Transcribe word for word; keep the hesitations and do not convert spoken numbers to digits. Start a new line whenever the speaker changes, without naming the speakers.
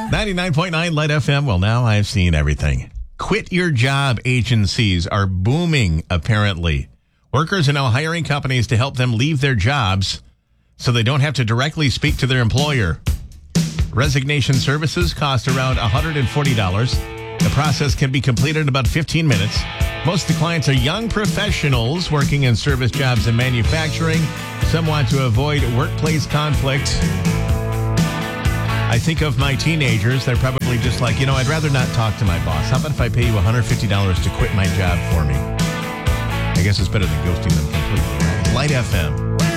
ninety-nine point nine Light F M. Well, now I've seen everything. Quit your job agencies are booming, apparently. Workers are now hiring companies to help them leave their jobs so they don't have to directly speak to their employer. Resignation services cost around one hundred forty dollars. The process can be completed in about fifteen minutes. Most of the clients are young professionals working in service jobs and manufacturing. Some want to avoid workplace conflict. I think of my teenagers. They're probably just like, you know, I'd rather not talk to my boss. How about if I pay you one hundred fifty dollars to quit my job for me? I guess it's better than ghosting them completely, right? Light F M.